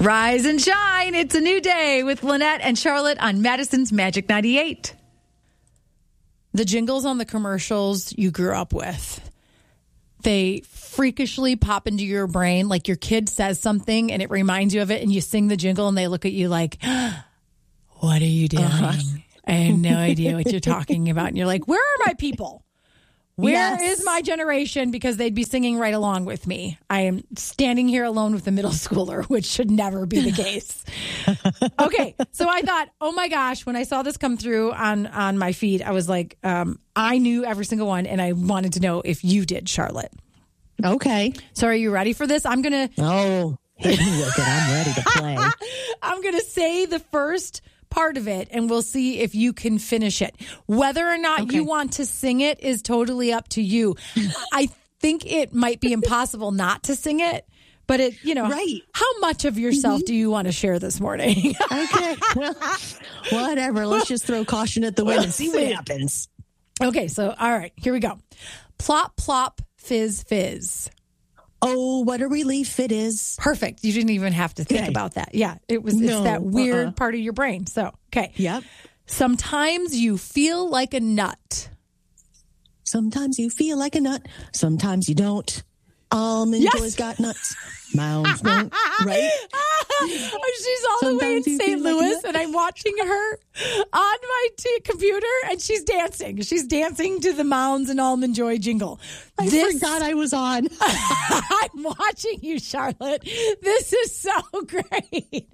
Rise and shine. It's a new day with Lynette and Charlotte on Madison's Magic 98. The jingles on the commercials you grew up with, they freakishly pop into your brain. Like your kid says something and it reminds you of it and you sing the jingle and they look at you like, what are you doing? I have no idea what you're talking about. And you're like, where are my people? Where is my generation? Because they'd be singing right along with me. I am standing here alone with a middle schooler, which should never be the case. Okay, so I thought, oh my gosh, when I saw this come through on my feed, I was like, I knew every single one, and I wanted to know if you did, Charlotte. Okay. So are you ready for this? I'm going to... Oh, hit me with it. I'm ready to play. I'm going to say the first part of it and we'll see if you can finish it. Whether or not you want to sing it is totally up to you. I think it might be impossible not to sing it, but it, right. How much of yourself do you want to share this morning? Okay. Well, whatever. Let's just throw caution at the wind and see what happens. Okay. So, all right, here we go. Plop, plop, fizz, fizz. Oh, what a relief it is. Perfect. You didn't even have to think about that. Yeah, it's that weird part of your brain. So, okay. Yep. Sometimes you feel like a nut. Sometimes you feel like a nut. Sometimes you don't. Almond Joy's got nuts. Mounds don't. Right? She's all the way in St. Louis, and I'm watching her on my computer, and she's dancing. She's dancing to the Mounds and Almond Joy jingle. I forgot I was on. I'm watching you, Charlotte. This is so great.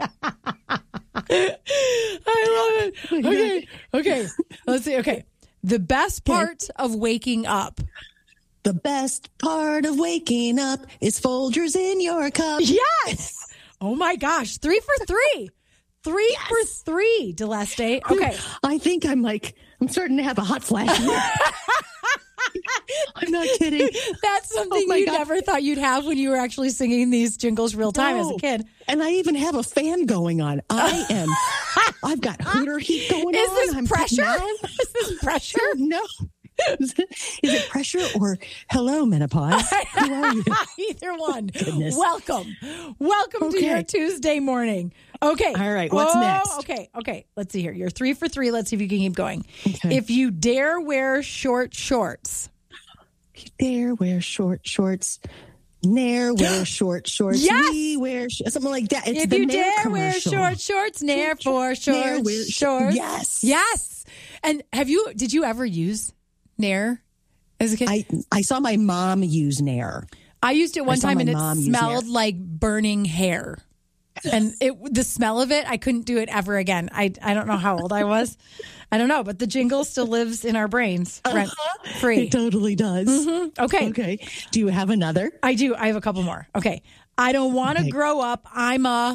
I love it. Okay. Let's see. Okay. The best part of waking up. The best part of waking up is Folgers in your cup. Yes. Oh my gosh. 3 for 3. 3 for 3, Deleste. Okay. I think I'm starting to have a hot flash here. I'm not kidding. That's something you never thought you'd have when you were actually singing these jingles real time as a kid. And I even have a fan going on. I've got hooter heat going on. Is this pressure? Is this pressure? No. Is it pressure or hello, menopause? Who are you? Either one. Goodness. Welcome to your Tuesday morning. Okay. All right. What's next? Okay. Let's see here. You're 3 for 3. Let's see if you can keep going. Okay. If you dare wear short shorts. If you dare wear short shorts. Nair wear short shorts. Yes. We wear something like that. It's if the you Nair dare commercial. wear short shorts, Nair for short shorts. Yes. And did you ever use Nair as a kid? I saw my mom use Nair. I used it one time and it smelled like burning hair. And the smell of it, I couldn't do it ever again. I don't know how old I was. I don't know, but the jingle still lives in our brains rent free. It totally does. Mm-hmm. Okay. Do you have another? I do. I have a couple more. Okay. I don't want to grow up. I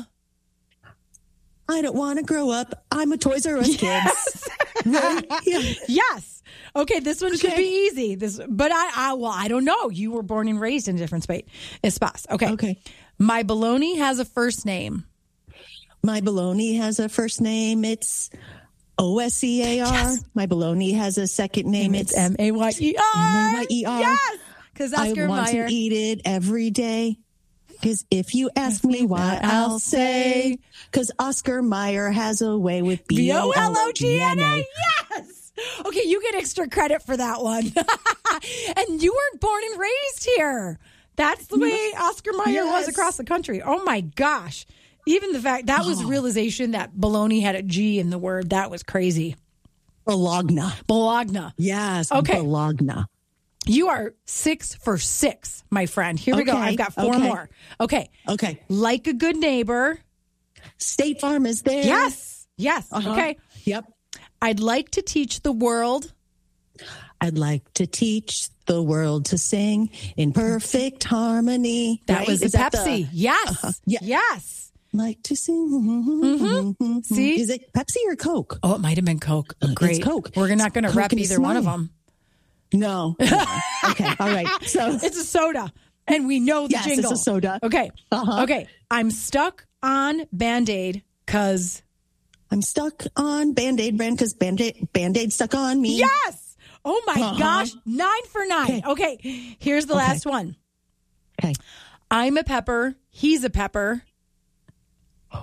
don't want to grow up. I'm a Toys R Us kid. Right? Yeah. Yes. Okay, this one should be easy. But I don't know. You were born and raised in a different space. Okay. My baloney has a first name. My baloney has a first name. It's Osear. Yes. My baloney has a second name. It's Mayer. Mayer. Yes. Because Oscar want Mayer. to eat it every day. Because if you ask me why, I'll say, because Oscar Mayer has a way with BOLOGNA. Yes. Okay, you get extra credit for that one. And you weren't born and raised here. That's the way Oscar Mayer was across the country. Oh my gosh. Even the fact that was realization that baloney had a G in the word. That was crazy. Bologna. Yes. Okay. Bologna. You are 6 for 6, my friend. Here we go. I've got 4 more. Okay. Like a good neighbor. State Farm is there. Yes. Okay. Yep. I'd like to teach the world. I'd like to teach the world to sing in perfect harmony. That was a Pepsi. Yes. Yes. Like to sing. Mm-hmm. See? Is it Pepsi or Coke? Oh, it might have been Coke. Great. It's Coke. We're not going to rep either one of them. No. Okay. All right. So it's a soda. And we know the jingle. It's a soda. Okay. Okay. I'm stuck on Band-Aid because... I'm stuck on Band-Aid brand because Band-Aid stuck on me. Yes. Oh my gosh. 9 for 9. Okay. Here's the last one. Okay. I'm a pepper. He's a pepper.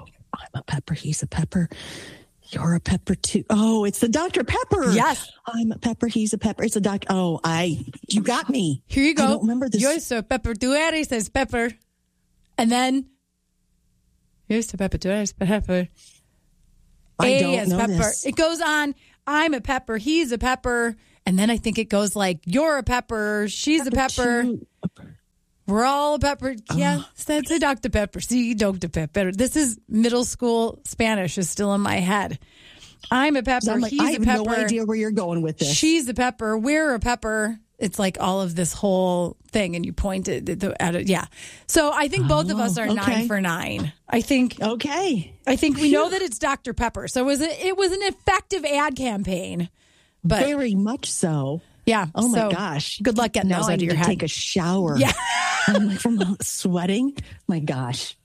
I'm a pepper. He's a pepper. You're a pepper too. Oh, it's the Dr. Pepper. Yes. I'm a pepper. He's a pepper. It's a doc. Oh, you got me. Here you go. I don't remember this. You're so pepper. Tu eres pepper. And then, you're so pepper. Tu eres pepper. I don't know pepper. this. It goes on. I'm a pepper. He's a pepper. And then I think it goes like, you're a pepper. She's a pepper. We're all a pepper. Yeah, that's a Dr. Pepper. See, Dr. Pepper. This is middle school Spanish is still in my head. I'm a pepper. Like, He's I a have pepper. no idea where you're going with this. She's a pepper. We're a pepper. It's like all of this whole thing, and you pointed at it. Yeah. So I think both of us are 9 for 9. I think. Okay. I think we know that it's Dr. Pepper. So it was an effective ad campaign. But very much so. Yeah. Oh my gosh. Good luck getting those out of your head. Take a shower. Yeah. I'm like from sweating. My gosh.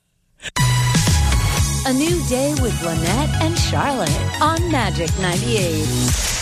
A new day with Lynette and Charlotte on Magic 98.